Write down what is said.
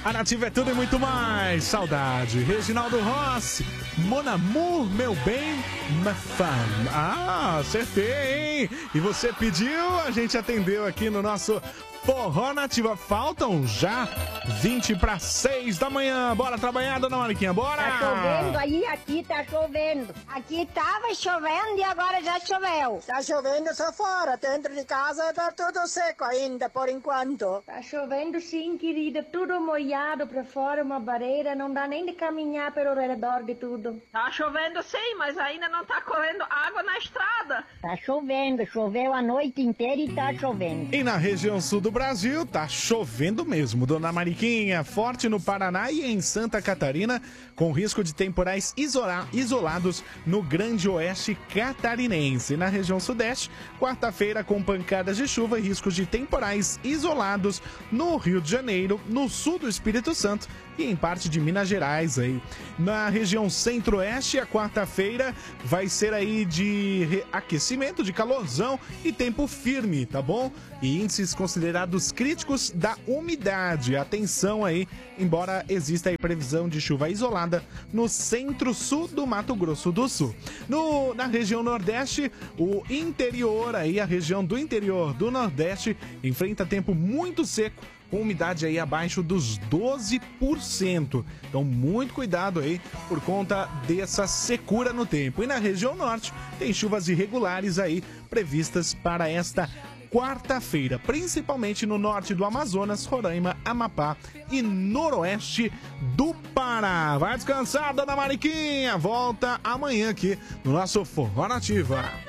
A Nativa é tudo e muito mais. Saudade. Reginaldo Rossi. Mon amour, meu bem, ma femme. Ah, acertei, hein? E você pediu, a gente atendeu aqui no nosso Forró Nativa. Faltam já 20 para 6 da manhã. Bora trabalhar, dona Mariquinha, bora! Tá chovendo aí, aqui tá chovendo. Aqui tava chovendo e agora já choveu. Tá chovendo só fora, dentro de casa tá tudo seco ainda, por enquanto. Tá chovendo sim, querida, tudo molhado pra fora, uma barreira, não dá nem de caminhar pelo redor de tudo. Tá chovendo sim, mas ainda não tá correndo água na estrada. Tá chovendo, choveu a noite inteira e tá chovendo. E na região sul do Brasil, tá chovendo mesmo, dona Mariquinha. Forte no Paraná e em Santa Catarina, com risco de temporais isolados no Grande Oeste catarinense. Na região sudeste, quarta-feira com pancadas de chuva e riscos de temporais isolados no Rio de Janeiro, no sul do Espírito Santo e em parte de Minas Gerais aí. Na região centro-oeste, a quarta-feira vai ser aí de aquecimento, de calorzão e tempo firme, tá bom? E índices considerados críticos da umidade. Atenção aí, embora exista aí previsão de chuva isolada no centro-sul do Mato Grosso do Sul. Na região nordeste, o interior aí, a região do interior do Nordeste enfrenta tempo muito seco, com umidade aí abaixo dos 12%. Então, muito cuidado aí por conta dessa secura no tempo. E na região norte, tem chuvas irregulares aí previstas para esta quarta-feira, principalmente no norte do Amazonas, Roraima, Amapá e noroeste do Pará. Vai descansar, dona Mariquinha. Volta amanhã aqui no nosso Forró Nativa.